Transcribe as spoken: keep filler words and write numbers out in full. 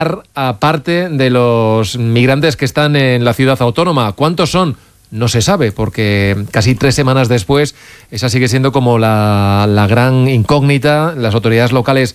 a parte de los migrantes que están en la ciudad autónoma. ¿Cuántos son? No se sabe, porque casi tres semanas después esa sigue siendo como la, la gran incógnita. Las autoridades locales